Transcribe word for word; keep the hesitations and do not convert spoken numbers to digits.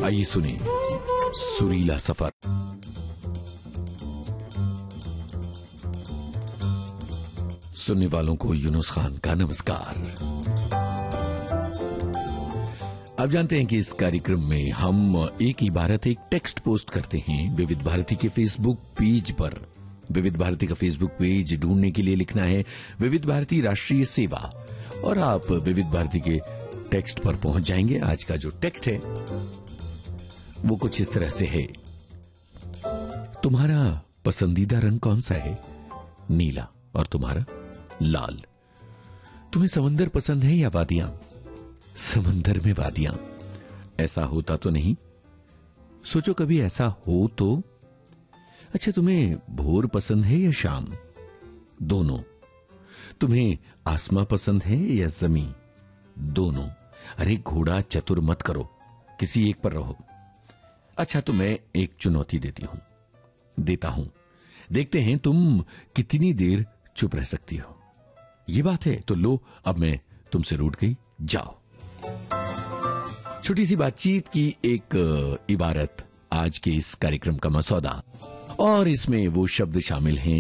आइए सुने सुरीला सफर। सुनने वालों को यूनुस खान का नमस्कार। आप जानते हैं कि इस कार्यक्रम में हम एक इबारत एक टेक्स्ट पोस्ट करते हैं विविध भारती के फेसबुक पेज पर। विविध भारती का फेसबुक पेज ढूंढने के लिए लिखना है विविध भारती राष्ट्रीय सेवा और आप विविध भारती के टेक्स्ट पर पहुंच जाएंगे। आज का जो टेक्स्ट है वो कुछ इस तरह से है। तुम्हारा पसंदीदा रंग कौन सा है? नीला। और तुम्हारा? लाल। तुम्हें समंदर पसंद है या वादियां? समंदर में वादियां। ऐसा होता तो नहीं? सोचो कभी ऐसा हो तो। अच्छा, तुम्हें भोर पसंद है या शाम? दोनों। तुम्हें आसमां पसंद है या जमीन? दोनों। अरे घोड़ा चतुर मत करो, किसी एक पर रहो। अच्छा, तो मैं एक चुनौती देती हूं देता हूं देखते हैं तुम कितनी देर चुप रह सकती हो। ये बात है तो लो, अब मैं तुमसे रूठ गई, जाओ। छोटी सी बातचीत की एक इबारत आज के इस कार्यक्रम का मसौदा, और इसमें वो शब्द शामिल हैं